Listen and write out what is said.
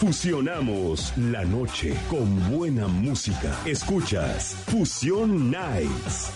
Fusionamos la noche con buena música. Escuchas Fusión Nights.